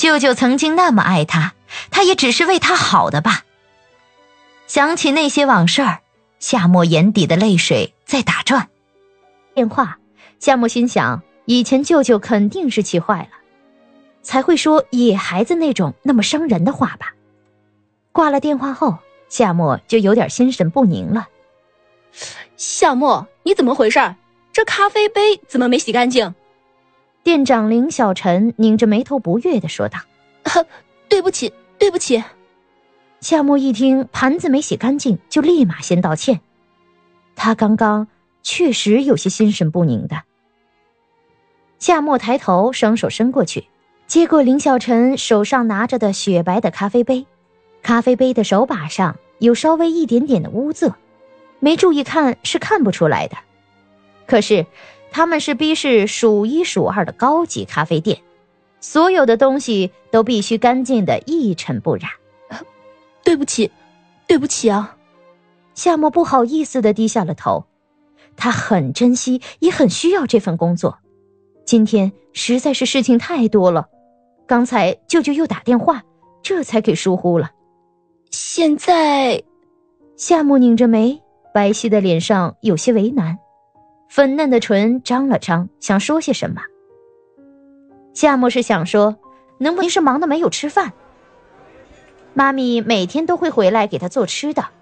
舅舅曾经那么爱他，他也只是为他好的吧。想起那些往事儿，夏沫眼底的泪水在打转。电话，夏沫心想，以前舅舅肯定是气坏了，才会说野孩子那种那么伤人的话吧。挂了电话后，夏沫就有点心神不宁了。 夏沫，你怎么回事？这咖啡杯怎么没洗干净？ 店长林小晨拧着眉头不悦地说道。 对不起，对不起。 夏沫一听盘子没洗干净，就立马先道歉。他刚刚确实有些心神不宁的。夏沫抬头，双手伸过去，接过林小晨手上拿着的雪白的咖啡杯，咖啡杯的手把上有稍微一点点的污渍，没注意看是看不出来的。可是他们是逼市数一数二的高级咖啡店，所有的东西都必须干净的一尘不染。 对不起，对不起啊。 夏沫不好意思地低下了头，他很珍惜也很需要这份工作，今天实在是事情太多了，刚才舅舅又打电话，这才给疏忽了。 现在， 夏沫拧着眉，白皙的脸上有些为难，粉嫩的唇张了张，想说些什么。夏沫是想说，能不能是忙得没有吃饭？妈咪每天都会回来给他做吃的，